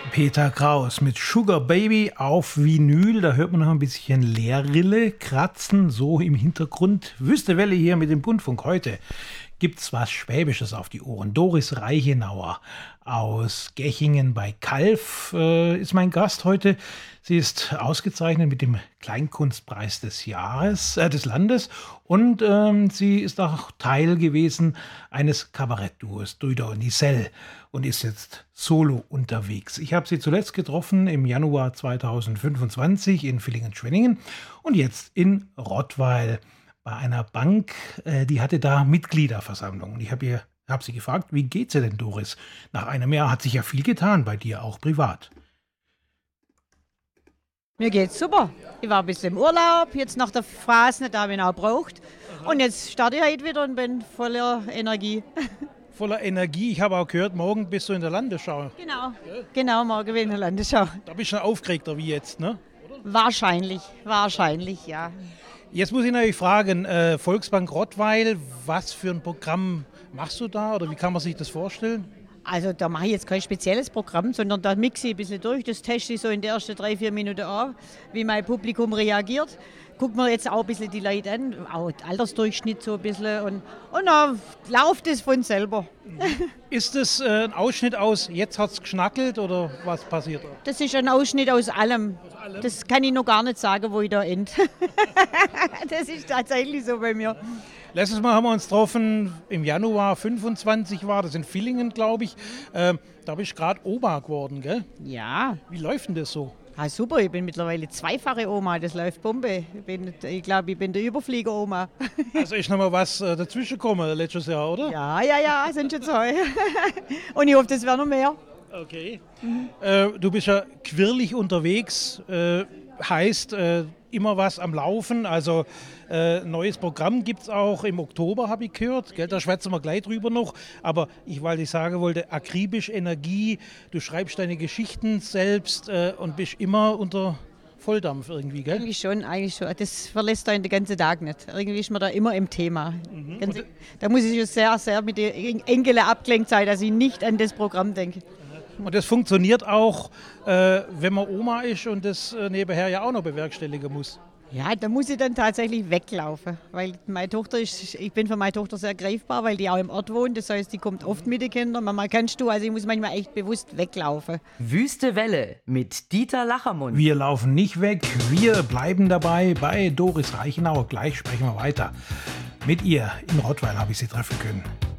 Peter Kraus mit Sugar Baby auf Vinyl. Da hört man noch ein bisschen Leerrille kratzen, so im Hintergrund. Wüstewelle hier mit dem Bundfunk. Heute gibt's was Schwäbisches auf die Ohren. Doris Reichenauer aus Gechingen bei Calw ist mein Gast heute. Sie ist ausgezeichnet mit dem Kleinkunstpreis des Landes und sie ist auch Teil gewesen eines Kabarettduos, Duider und Isel, und ist jetzt solo unterwegs. Ich habe sie zuletzt getroffen im Januar 2025 in Villingen-Schwenningen und jetzt in Rottweil bei einer Bank, die hatte da Mitgliederversammlung. Und ich habe sie gefragt, wie geht's dir denn, Doris? Nach einem Jahr hat sich ja viel getan bei dir, auch privat. Mir geht's super. Ich war ein bisschen im Urlaub, jetzt nach der Phase, da habe ich ihn auch gebraucht. Und jetzt starte ich heute wieder und bin voller Energie. Voller Energie. Ich habe auch gehört, morgen bist du in der Landesschau. Genau, morgen bin ich in der Landesschau. Da bist du schon aufgeregter wie jetzt, ne? Wahrscheinlich, ja. Jetzt muss ich natürlich fragen, Volksbank Rottweil, was für ein Programm machst du da oder wie kann man sich das vorstellen? Also da mache ich jetzt kein spezielles Programm, sondern da mixe ich ein bisschen durch. Das teste ich so in den ersten 3-4 Minuten an, wie mein Publikum reagiert. Gucken wir jetzt auch ein bisschen die Leute an, auch den Altersdurchschnitt so ein bisschen und dann läuft es von selber. Ist das ein Ausschnitt aus Jetzt hat's geschnackelt oder was passiert da? Das ist ein Ausschnitt aus allem. Das kann ich noch gar nicht sagen, wo ich da ende. Das ist tatsächlich so bei mir. Letztes Mal haben wir uns getroffen, im Januar 25 war das in Villingen, glaube ich. Da bist du gerade Oma geworden, gell? Ja. Wie läuft denn das so? Ah, super, ich bin mittlerweile 2-fache Oma, das läuft Bombe. Ich glaube, ich bin der Überflieger-Oma. Also ist noch mal was dazwischen gekommen letztes Jahr, oder? Ja, sind schon 2. Und ich hoffe, das wäre noch mehr. Okay. Du bist ja quirlig unterwegs, heißt immer was am Laufen, also neues Programm gibt es auch im Oktober, habe ich gehört, gell? Da schwätzen wir gleich drüber noch, aber weil ich sagen wollte, akribisch Energie, du schreibst deine Geschichten selbst und bist immer unter Volldampf irgendwie, gell? Eigentlich schon. Das verlässt einen den ganzen Tag nicht. Irgendwie ist man da immer im Thema. Da muss ich schon sehr, sehr mit den Enkeln abgelenkt sein, dass ich nicht an das Programm denke. Und das funktioniert auch, wenn man Oma ist und das nebenher ja auch noch bewerkstelligen muss. Ja, da muss ich dann tatsächlich weglaufen, weil ich bin für meine Tochter sehr greifbar, weil die auch im Ort wohnt. Das heißt, die kommt oft mit den Kindern. Mama, kannst du? Also ich muss manchmal echt bewusst weglaufen. Wüste Welle mit Dieter Lachermund. Wir laufen nicht weg, wir bleiben dabei bei Doris Reichenauer. Gleich sprechen wir weiter. Mit ihr in Rottweil habe ich sie treffen können.